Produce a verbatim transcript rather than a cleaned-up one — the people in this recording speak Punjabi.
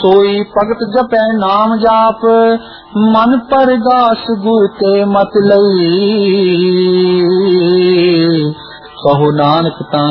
सोई भगत जपै नाम जाप, मन परगास गुर ते मत लई। कहो नानक तां